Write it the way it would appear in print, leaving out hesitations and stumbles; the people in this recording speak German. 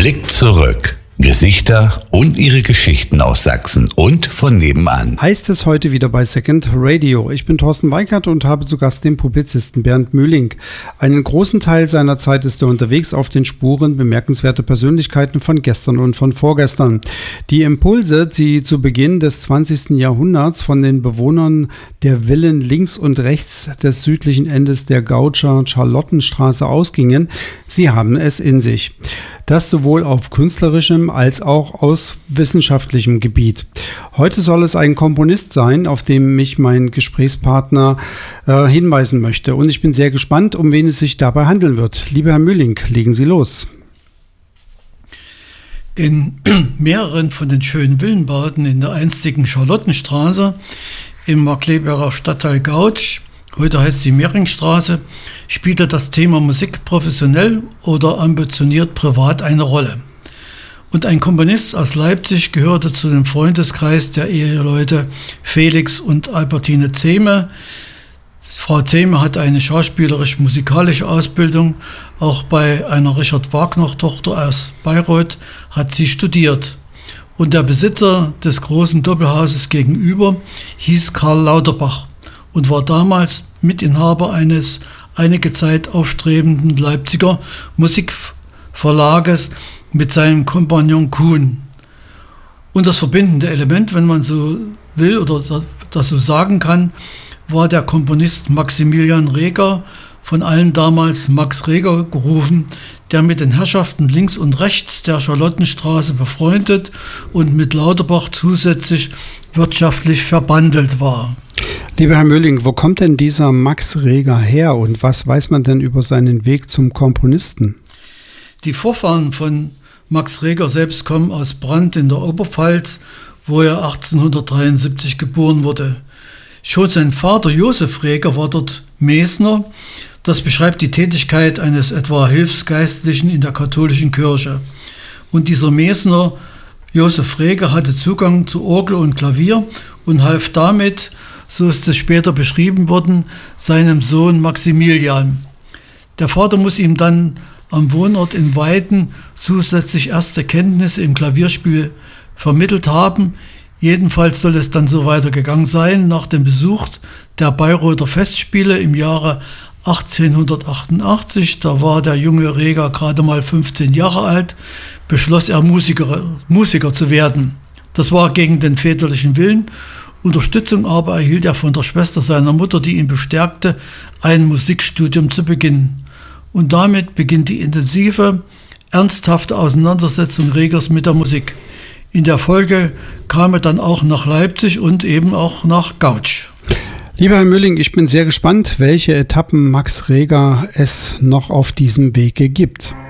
Blick zurück. Gesichter und ihre Geschichten aus Sachsen und von nebenan. Heißt es heute wieder bei Second Radio. Ich bin Thorsten Weikert und habe zu Gast den Publizisten Bernd Mühling. Einen großen Teil seiner Zeit ist er unterwegs auf den Spuren bemerkenswerter Persönlichkeiten von gestern und von vorgestern. Die Impulse, die zu Beginn des 20. Jahrhunderts von den Bewohnern der Villen links und rechts des südlichen Endes der Gautscher Charlottenstraße ausgingen, sie haben es in sich. Das sowohl auf künstlerischem als auch aus wissenschaftlichem Gebiet. Heute soll es ein Komponist sein, auf den mich mein Gesprächspartner hinweisen möchte. Und ich bin sehr gespannt, um wen es sich dabei handeln wird. Lieber Herr Mühling, legen Sie los. In mehreren von den schönen Villenbauten in der einstigen Charlottenstraße im Markkleeberger Stadtteil Gautsch, heute heißt sie Mehringstraße, spielte das Thema Musik professionell oder ambitioniert privat eine Rolle. Und ein Komponist aus Leipzig gehörte zu dem Freundeskreis der Eheleute Felix und Albertine Zehme. Frau Zehme hatte eine schauspielerisch-musikalische Ausbildung. Auch bei einer Richard Wagner-Tochter aus Bayreuth hat sie studiert. Und der Besitzer des großen Doppelhauses gegenüber hieß Karl Lauterbach und war damals Mitinhaber eines einige Zeit aufstrebenden Leipziger Musikverlages mit seinem Kompagnon Kuhn. Und das verbindende Element, wenn man so will oder das so sagen kann, war der Komponist Maximilian Reger, von allen damals Max Reger gerufen, der mit den Herrschaften links und rechts der Charlottenstraße befreundet und mit Lauterbach zusätzlich wirtschaftlich verbandelt war. Lieber Herr Mühling, wo kommt denn dieser Max Reger her und was weiß man denn über seinen Weg zum Komponisten? Die Vorfahren von Max Reger selbst kommen aus Brand in der Oberpfalz, wo er 1873 geboren wurde. Schon sein Vater Josef Reger war dort Mesner. Das beschreibt die Tätigkeit eines etwa Hilfsgeistlichen in der katholischen Kirche. Und dieser Mesner, Josef Reger, hatte Zugang zu Orgel und Klavier und half damit, so ist es später beschrieben worden, seinem Sohn Maximilian. Der Vater muss ihm dann am Wohnort in Weiden zusätzlich erste Kenntnisse im Klavierspiel vermittelt haben. Jedenfalls soll es dann so weitergegangen sein. Nach dem Besuch der Bayreuther Festspiele im Jahre 1888, da war der junge Reger gerade mal 15 Jahre alt, beschloss er Musiker zu werden. Das war gegen den väterlichen Willen. Unterstützung aber erhielt er von der Schwester seiner Mutter, die ihn bestärkte, ein Musikstudium zu beginnen. Und damit beginnt die intensive, ernsthafte Auseinandersetzung Regers mit der Musik. In der Folge kam er dann auch nach Leipzig und eben auch nach Gautsch. Lieber Herr Mühling, ich bin sehr gespannt, welche Etappen Max Reger es noch auf diesem Wege gibt.